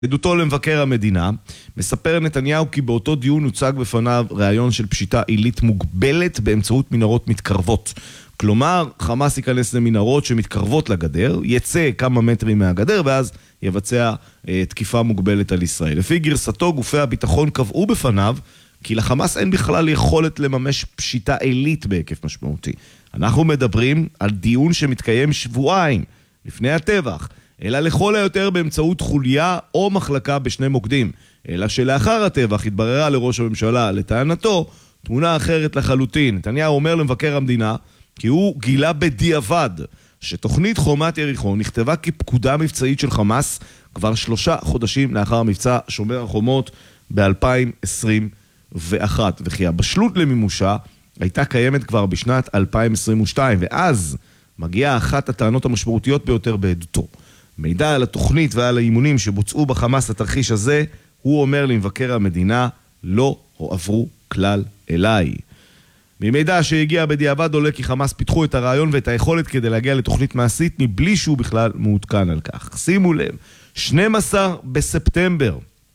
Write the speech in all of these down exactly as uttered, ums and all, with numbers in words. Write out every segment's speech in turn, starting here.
עדותו למבקר המדינה, מספר נתניהו כי באותו דיון הוצג בפניו רעיון של פשיטה עילית מוגבלת באמצעות מנהרות מתקרבות. כלומר, חמאס ייכנס למנהרות שמתקרבות לגדר, יצא כמה מטרים מהגדר ואז יבצע אה, תקיפה מוגבלת על ישראל. לפי גרסתו, גופי הביטחון קבעו בפניו כי לחמאס אין בכלל יכולת לממש פשיטה עילית בהיקף משמעותי. אנחנו מדברים על דיון שמתקיים שבועיים לפני הטבח, אלא לכל היותר באמצעות חוליה או מחלקה בשני מוקדים. אלא שלאחר הטבח התבררה לראש הממשלה, לטענתו, תמונה אחרת לחלוטין. נתניהו אומר למבקר המדינה כי הוא גילה בדיעבד שתוכנית חומת יריחו נכתבה כפקודה מבצעית של חמאס כבר שלושה חודשים לאחר מבצע שומר החומות ב-אלפיים עשרים ואחת, וכי הבשלות למימושה הייתה קיימת כבר בשנת אלפיים עשרים ושתיים, ואז מגיעה אחת הטענות המשמעותיות ביותר בעדותו. מידע על התוכנית ועל האימונים שבוצעו בחמאס התרחיש הזה, הוא אומר למבקר המדינה, לא הועברו כלל אליי. ממידע שהגיע בדיעבד עולה כי חמאס פיתחו את הרעיון ואת היכולת כדי להגיע לתוכנית מעשית מבלי שהוא בכלל מעודכן על כך. שימו לב, שנים עשר בספטמבר,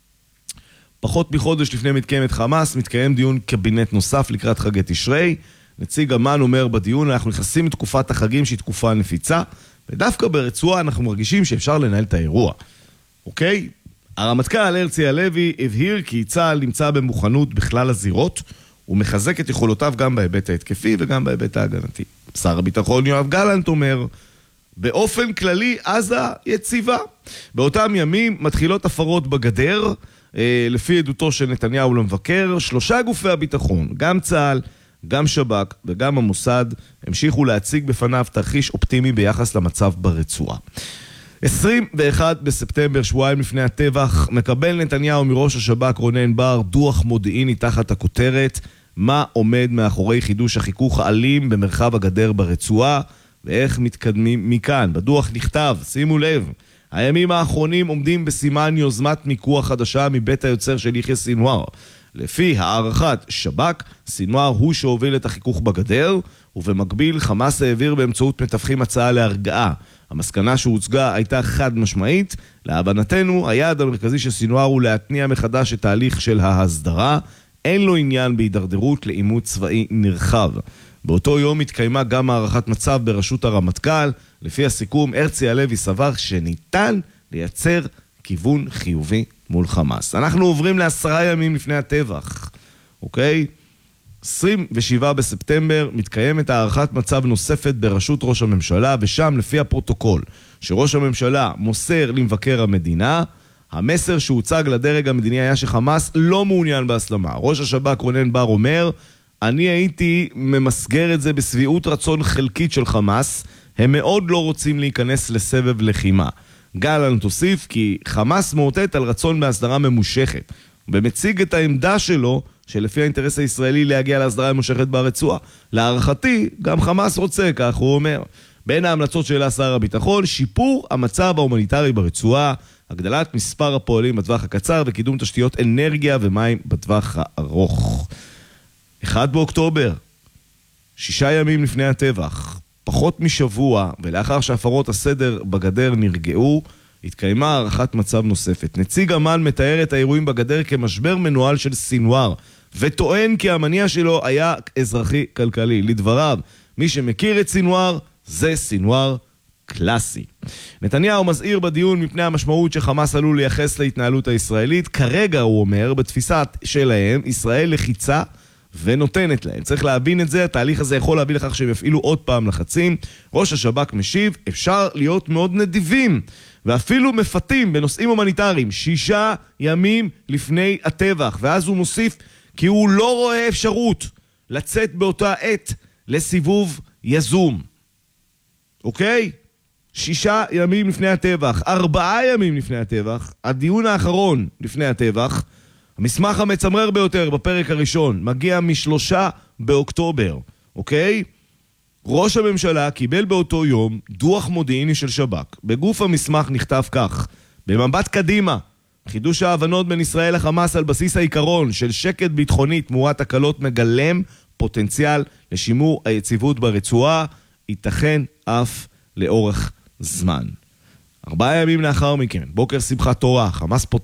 פחות מחודש לפני מתקיימת חמאס, מתקיים דיון קבינט נוסף לקראת חגי תשרי. נציג אמן אומר בדיון, אנחנו נכנסים לתקופת החגים שהיא תקופה נפיצה, ודווקא ברצועה אנחנו מרגישים שאפשר לנהל את האירוע. אוקיי? הרמטכ"ל הרצי הלוי הבהיר כי צה"ל נמצא במוכנות בכלל הזירות, הוא מחזק את יכולותיו גם בהיבט ההתקפי וגם בהיבט ההגנתי. שר הביטחון יואב גלנט אומר, באופן כללי עזה יציבה. באותם ימים מתחילות הפרות בגדר, לפי עדותו של נתניהו למבקר, שלושה גופי הביטחון, גם צה"ל, גם שב"כ וגם המוסד, המשיכו להציג בפניו תרחיש אופטימי ביחס למצב ברצועה. עשרים ואחד בספטמבר, שבועיים לפני הטבח, מקבל נתניהו מראש השב"כ רונן בר דוח מודיעיני תחת הכותרת מה עומד מאחורי חידוש החיכוך האלים במרחב הגדר ברצועה ואיך מתקדמים מכאן. בדוח נכתב, שימו לב, הימים האחרונים עומדים בסימן יוזמת מיקוח חדשה מבית היוצר של יחיא סינואר. לפי הערכת שב"כ, סינואר הוא שהוביל את החיכוך בגדר, ובמקביל חמאס העביר באמצעות מתווכים הצעה להרגעה. המסקנה שהוצגה הייתה חד משמעית. להבנתנו, היעד המרכזי של סינואר הוא להתניע מחדש את תהליך של ההסדרה. אין לו עניין בהידרדרות לאימות צבאי נרחב. באותו יום התקיימה גם הערכת מצב בראשות הרמטכ"ל. לפי הסיכום, הרצי הלוי סבר שניתן לייצר כיוון חיובי מול חמאס. אנחנו עוברים לעשרה ימים לפני הטבח. אוקיי? עשרים ושבעה בספטמבר מתקיימת הערכת מצב נוספת בראשות ראש הממשלה, ושם לפי הפרוטוקול שראש הממשלה מוסר למבקר המדינה, המסר שהוצג לדרג המדיני היה שחמאס לא מעוניין בהסלמה. ראש השב"כ רונן בר אומר, אני הייתי ממסגר את זה בסביעות רצון חלקית של חמאס, הם מאוד לא רוצים להיכנס לסבב לחימה. גלנט תוסיף כי חמאס מאותת על רצון בהסדרה ממושכת, ומציג את העמדה שלו שלפי האינטרס הישראלי להגיע להסדרה ממושכת ברצועה. להערכתי, גם חמאס רוצה, כך הוא אומר. בין ההמלצות של שר הביטחון, שיפור המצב ההומניטרי ברצועה, הגדלת מספר הפועלים בטווח הקצר וקידום תשתיות אנרגיה ומים בטווח הארוך. אחד באוקטובר, שישה ימים לפני הטבח, פחות משבוע, ולאחר שהפרות הסדר בגדר נרגעו, התקיימה הערכת מצב נוספת. נציג אמן מתאר את האירועים בגדר כמשבר מנוהל של סינואר, וטוען כי המניע שלו היה אזרחי-כלכלי. לדבריו, מי שמכיר את סינואר, זה סינואר קלאסי. נתניהו מזהיר בדיון מפני המשמעות שחמאס עלול לייחס להתנהלות הישראלית. כרגע, הוא אומר, בתפיסת שלהם, ישראל לחיצה ונותנת להם. צריך להבין את זה, התהליך הזה יכול להביא לכך שהם יפעילו עוד פעם לחצים. ראש השב"כ משיב, אפשר להיות מאוד נדיבים, ואפילו מפתים בנושאים הומניטריים, שישה ימים לפני הטבח. ואז הוא מוסיף, כי הוא לא רואה אפשרות לצאת באותה עת לסיבוב יזום. אוקיי? שישה ימים לפני הטבח, ארבעה ימים לפני הטבח, הדיון האחרון לפני הטבח, המסמך המצמרר ביותר בפרק הראשון, מגיע משלושה באוקטובר, אוקיי? ראש הממשלה קיבל באותו יום דוח מודיעיני של שב"כ. בגוף המסמך נכתב כך, במבט קדימה, חידוש ההבנות בין ישראל לחמאס על בסיס העיקרון של שקט ביטחוני תמורת הקלות מגלם פוטנציאל לשימור היציבות ברצועה, ייתכן אף לאורך זמן. ארבעה ימים לאחר מכן, בוקר שמחת תורה, חמאס